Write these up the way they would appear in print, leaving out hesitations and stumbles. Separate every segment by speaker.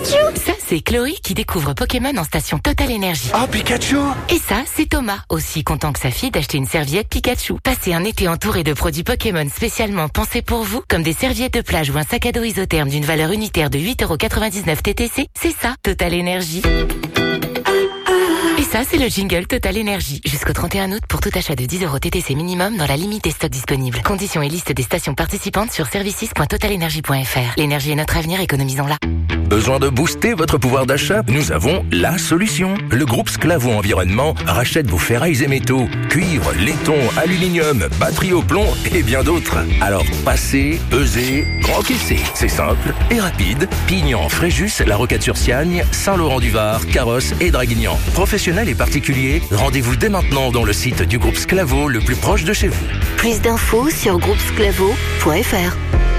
Speaker 1: Pikachu.
Speaker 2: Ça, c'est Chloé qui découvre Pokémon en station Total Énergie.
Speaker 3: Oh, Pikachu.
Speaker 2: Et ça, c'est Thomas, aussi content que sa fille d'acheter une serviette Pikachu. Passez un été entouré de produits Pokémon spécialement pensés pour vous, comme des serviettes de plage ou un sac à dos isotherme d'une valeur unitaire de 8,99€ TTC. C'est ça, Total Énergie. Et ça, c'est le jingle Total Énergie. Jusqu'au 31 août pour tout achat de 10€ TTC minimum dans la limite des stocks disponibles. Conditions et liste des stations participantes sur services.totalenergie.fr. L'énergie est notre avenir, économisons-la.
Speaker 4: Besoin de booster votre pouvoir d'achat? Nous avons la solution. Le groupe Sclavo Environnement rachète vos ferrailles et métaux, cuivre, laiton, aluminium, batterie au plomb et bien d'autres. Alors passez, pesez, encaissez. C'est simple et rapide. Pignan, Fréjus, La Roquette-sur-Siagne, Saint-Laurent-du-Var, Carrosse et Draguignan. Professionnels et particuliers, rendez-vous dès maintenant dans le site du groupe Sclavo le plus proche de chez vous.
Speaker 1: Plus d'infos sur groupesclavo.fr.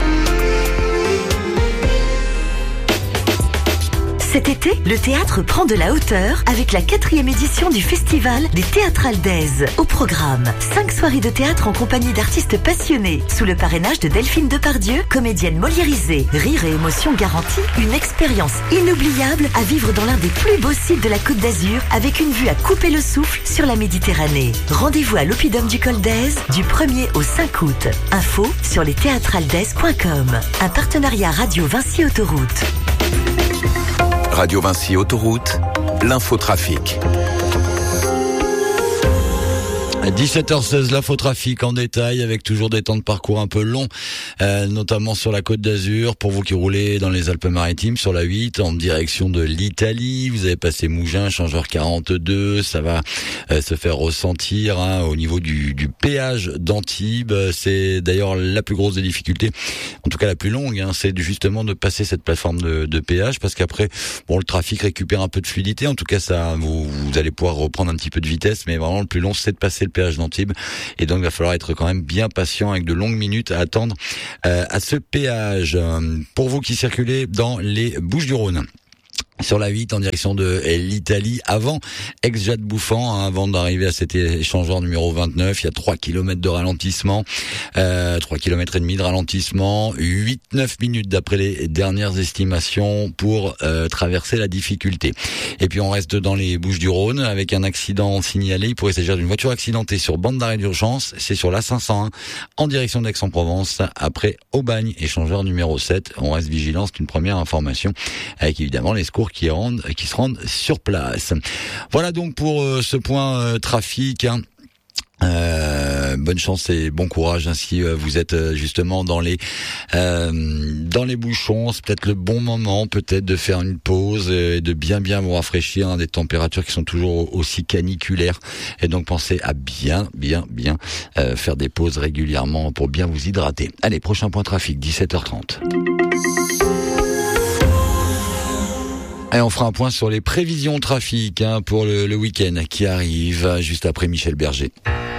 Speaker 1: Cet été, le théâtre prend de la hauteur avec la 4e édition du Festival des Théâtrales d'Aise. Au programme, 5 soirées de théâtre en compagnie d'artistes passionnés, sous le parrainage de Delphine Depardieu, comédienne moliérisée. Rire et émotion garantie, une expérience inoubliable à vivre dans l'un des plus beaux sites de la Côte d'Azur, avec une vue à couper le souffle sur la Méditerranée. Rendez-vous à l'Oppidum du Col d'Aise du 1er au 5 août. Info sur lesthéatralesdaise.com. Un partenariat Radio Vinci Autoroute.
Speaker 5: Radio Vinci Autoroute, l'infotrafic.
Speaker 6: À 17h16, l'infotrafic en détail avec toujours des temps de parcours un peu longs, notamment sur la Côte d'Azur. Pour vous qui roulez dans les Alpes-Maritimes sur la 8 en direction de l'Italie, vous avez passé Mougins, changeur 42, ça va se faire ressentir au niveau du péage d'Antibes. C'est d'ailleurs la plus grosse des difficultés, en tout cas la plus longue, c'est justement de passer cette plateforme de péage, parce qu'après, bon, le trafic récupère un peu de fluidité. En tout cas, ça, vous allez pouvoir reprendre un petit peu de vitesse, mais vraiment le plus long, c'est de passer le péage d'Antibes, et donc il va falloir être quand même bien patient avec de longues minutes à attendre à ce péage. Pour vous qui circulez dans les Bouches-du-Rhône, sur la 8 en direction de l'Italie, avant Aix-Jade-Bouffant, avant d'arriver à cet échangeur numéro 29, il y a 3 km de ralentissement, 3 km et demi de ralentissement, 8-9 minutes d'après les dernières estimations pour traverser la difficulté. Et puis on reste dans les Bouches-du-Rhône avec un accident signalé. Il pourrait s'agir d'une voiture accidentée sur bande d'arrêt d'urgence. C'est sur la 501 en direction d'Aix-en-Provence, après Aubagne, échangeur numéro 7. On reste vigilant, c'est une première information, avec évidemment les secours qui se rendent sur place. Voilà donc pour ce point trafic. Bonne chance et bon courage si vous êtes justement dans les bouchons. C'est peut-être le bon moment peut-être de faire une pause et de bien vous rafraîchir, des températures qui sont toujours aussi caniculaires, et donc pensez à bien faire des pauses régulièrement pour bien vous hydrater. Allez, prochain point trafic, 17h30. Et on fera un point sur les prévisions trafic pour le week-end qui arrive juste après Michel Berger.